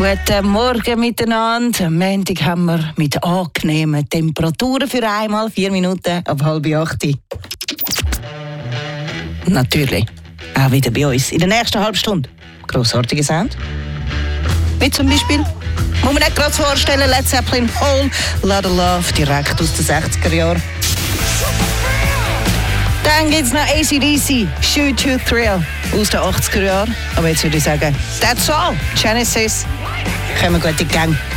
Guten Morgen miteinander. Am Montag haben wir mit angenehmen Temperaturen für einmal 4 Minuten ab 7:30. Natürlich auch wieder bei uns in der nächsten halben Stunde. Grossartige Sound. Wie zum Beispiel, muss man nicht gerade vorstellen, Led Zeppelin, Whole Lotta Love, direkt aus den 60er Jahren. Dann gibt es noch AC/DC, Shoot to Thrill, aus den 80er Jahren. Aber jetzt würde ich sagen, that's all. Genesis, kommen gut in die Gang.